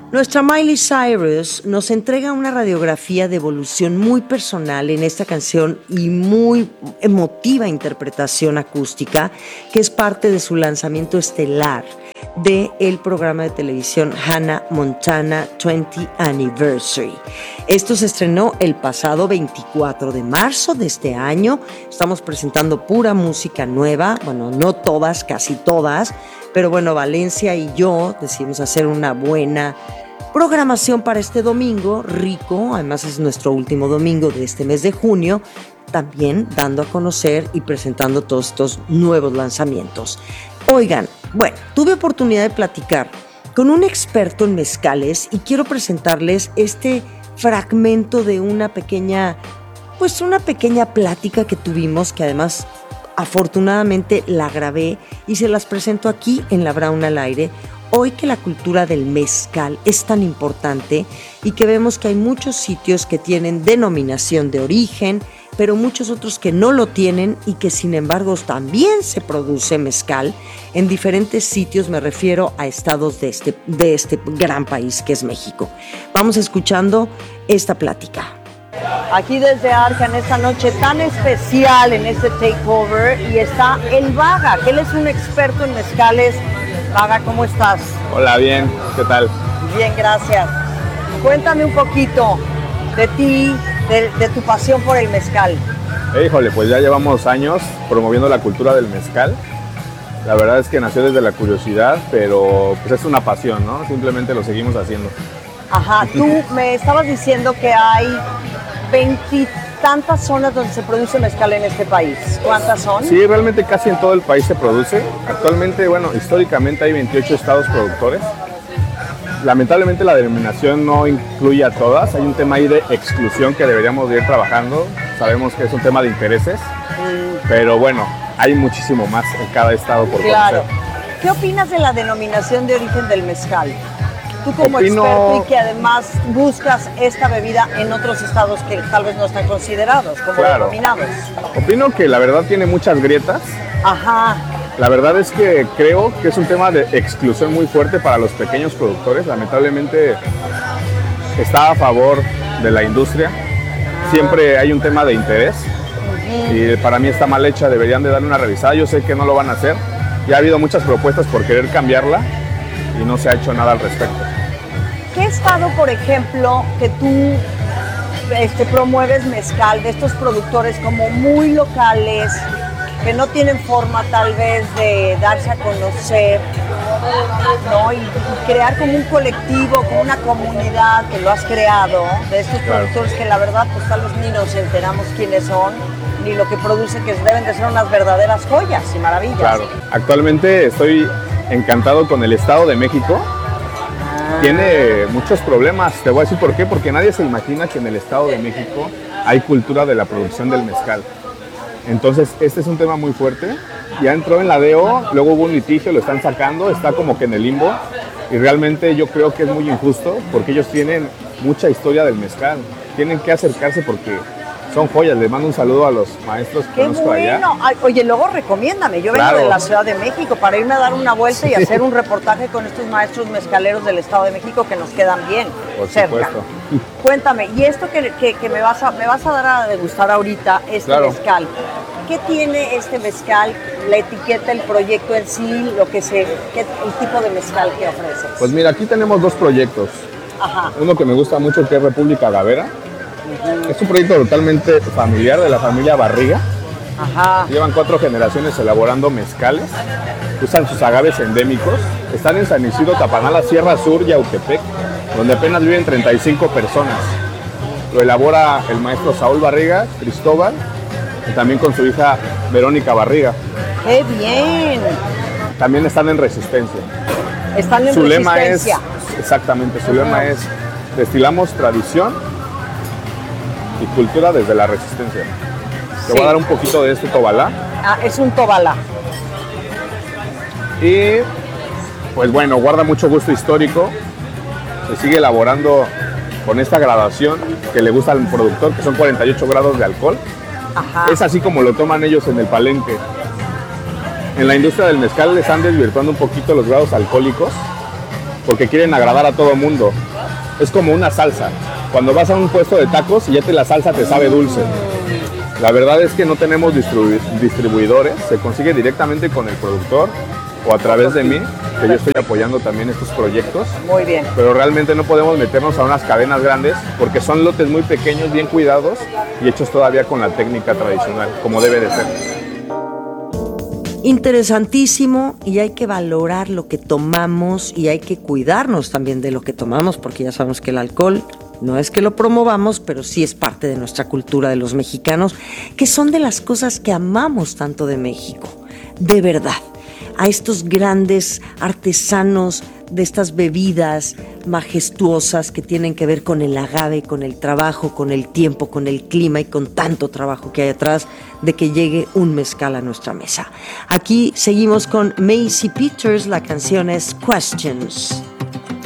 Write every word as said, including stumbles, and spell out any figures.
Nuestra Miley Cyrus nos entrega una radiografía de evolución muy personal en esta canción y muy emotiva interpretación acústica que es parte de su lanzamiento estelar del programa de televisión Hannah Montana veinte Anniversary. Esto se estrenó el pasado veinticuatro de marzo de este año. Estamos presentando pura música nueva, bueno, no todas, casi todas, pero bueno, Valencia y yo decidimos hacer una buena programación para este domingo rico, además es nuestro último domingo de este mes de junio, también dando a conocer y presentando todos estos nuevos lanzamientos. Oigan, bueno, tuve oportunidad de platicar con un experto en mezcales y quiero presentarles este fragmento de una pequeña, pues una pequeña plática que tuvimos, que además afortunadamente la grabé y se las presento aquí en La Brauna al Aire. Hoy que la cultura del mezcal es tan importante y que vemos que hay muchos sitios que tienen denominación de origen, pero muchos otros que no lo tienen y que sin embargo también se produce mezcal en diferentes sitios, me refiero a estados de este, de este gran país que es México. Vamos escuchando esta plática. Aquí desde Arca en esta noche tan especial en este takeover y está el Vaga, que él es un experto en mezcales. Vaga, ¿cómo estás? Hola, bien, ¿qué tal? Bien, gracias. Cuéntame un poquito de ti, de, de tu pasión por el mezcal. Eh, híjole, pues ya llevamos años promoviendo la cultura del mezcal. La verdad es que nació desde la curiosidad, pero pues es una pasión, ¿no? Simplemente lo seguimos haciendo. Ajá, tú me estabas diciendo que hay veintitantas zonas donde se produce mezcal en este país. ¿Cuántas son? Sí, realmente casi en todo el país se produce. Actualmente, bueno, históricamente hay veintiocho estados productores. Lamentablemente la denominación no incluye a todas. Hay un tema ahí de exclusión que deberíamos de ir trabajando. Sabemos que es un tema de intereses, mm. pero bueno, hay muchísimo más en cada estado por claro. conocer. ¿Qué opinas de la denominación de origen del mezcal? Tú como Opino... experto y que además buscas esta bebida en otros estados que tal vez no están considerados como claro. denominados. Opino que la verdad tiene muchas grietas. Ajá. La verdad es que creo que es un tema de exclusión muy fuerte para los pequeños productores. Lamentablemente está a favor de la industria. Siempre hay un tema de interés. Uh-huh. Y para mí está mal hecha, deberían de darle una revisada. Yo sé que no lo van a hacer. Ya ha habido muchas propuestas por querer cambiarla y no se ha hecho nada al respecto. ¿Qué estado, por ejemplo, que tú este, promueves mezcal de estos productores como muy locales, que no tienen forma tal vez de darse a conocer, ¿no? Y, y crear como un colectivo, como una comunidad que lo has creado, de estos claro. productores que la verdad pues tal vez ni nos enteramos quiénes son, ni lo que producen, que deben de ser unas verdaderas joyas y maravillas? Claro, actualmente estoy encantado con el Estado de México. Tiene muchos problemas, te voy a decir por qué, porque nadie se imagina que en el Estado de México hay cultura de la producción del mezcal. Entonces, este es un tema muy fuerte. Ya entró en la D O, luego hubo un litigio, lo están sacando, está como que en el limbo. Y realmente yo creo que es muy injusto porque ellos tienen mucha historia del mezcal. Tienen que acercarse porque son joyas. Les mando un saludo a los maestros que conozco bueno. allá. Ay, oye, luego recomiéndame. Yo vengo claro. de la Ciudad de México para irme a dar una vuelta sí. y hacer un reportaje con estos maestros mezcaleros del Estado de México que nos quedan bien Por cerca. Supuesto. Cuéntame, y esto que, que, que me, vas a, me vas a dar a degustar ahorita, este claro. mezcal, ¿qué tiene este mezcal, la etiqueta, el proyecto en sí, lo que se, qué, el tipo de mezcal que ofreces? Pues mira, aquí tenemos dos proyectos. Ajá. Uno que me gusta mucho, que es República Agavera. Uh-huh. Es un proyecto totalmente familiar de la familia Barriga. Ajá. Llevan cuatro generaciones elaborando mezcales. Usan sus agaves endémicos. Están en San Isidro, Tapanala, Sierra Sur y Autepec, donde apenas viven treinta y cinco personas. Lo elabora el maestro Saúl Barriga, Cristóbal, y también con su hija Verónica Barriga. ¡Qué bien! También están en Resistencia. Están en su Resistencia. Lema es, exactamente, su uh-huh. lema es: destilamos tradición y cultura desde la Resistencia. Te sí. voy a dar un poquito de este tobalá. Ah, es un tobalá. Y pues bueno, guarda mucho gusto histórico. Se sigue elaborando con esta gradación que le gusta al productor, que son cuarenta y ocho grados de alcohol. Ajá. Es así como lo toman ellos en el palenque. En la industria del mezcal le están desvirtuando un poquito los grados alcohólicos porque quieren agradar a todo mundo. Es como una salsa. Cuando vas a un puesto de tacos y ya te la salsa te sabe dulce. La verdad es que no tenemos distribu- distribuidores, se consigue directamente con el productor o a través de mí, que yo estoy apoyando también estos proyectos. Muy bien. Pero realmente no podemos meternos a unas cadenas grandes porque son lotes muy pequeños, bien cuidados y hechos todavía con la técnica tradicional, como debe de ser. Interesantísimo, y hay que valorar lo que tomamos y hay que cuidarnos también de lo que tomamos, porque ya sabemos que el alcohol no es que lo promovamos, pero sí es parte de nuestra cultura de los mexicanos, que son de las cosas que amamos tanto de México, de verdad. A estos grandes artesanos de estas bebidas majestuosas que tienen que ver con el agave, con el trabajo, con el tiempo, con el clima y con tanto trabajo que hay atrás de que llegue un mezcal a nuestra mesa. Aquí seguimos con Macy Peters, la canción es Questions.